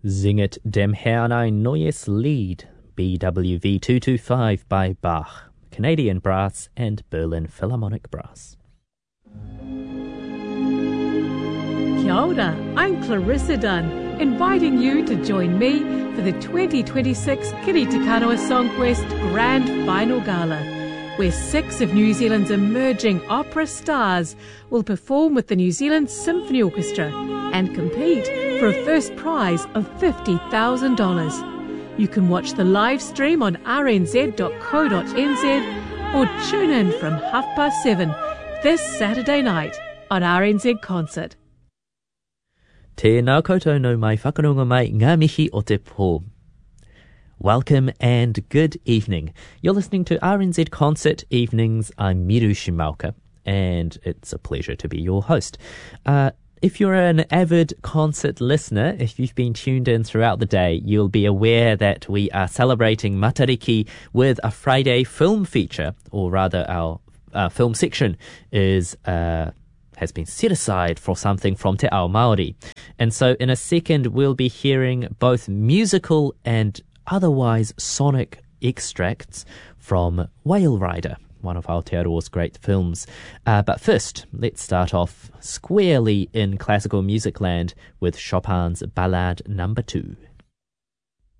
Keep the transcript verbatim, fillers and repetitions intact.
Singet dem Herrn ein neues Lied, B W V two twenty-five by Bach, Canadian Brass and Berlin Philharmonic Brass. Kia ora, I'm Clarissa Dunn, inviting you to join me for the twenty twenty-six Kiri Te Kanawa Songquest Grand Final Gala, where six of New Zealand's emerging opera stars will perform with the New Zealand Symphony Orchestra and compete for a first prize of fifty thousand dollars. You can watch the live stream on r n z dot co dot n z or tune in from half past seven this Saturday night on R N Z Concert. Tēnā koutou no mai whakarunga mai ngā mihi o te pō. Welcome and good evening. You're listening to R N Z Concert Evenings. I'm Miru Shimaoka, and it's a pleasure to be your host. Uh, if you're an avid concert listener, if you've been tuned in throughout the day, you'll be aware that we are celebrating Matariki with a Friday film feature, or rather our uh, film section is uh, has been set aside for something from Te Ao Māori. And so in a second, we'll be hearing both musical and otherwise sonic extracts from Whale Rider, one of Aotearoa's great films. Uh, but first, let's start off squarely in classical music land with Chopin's Ballade Number Two.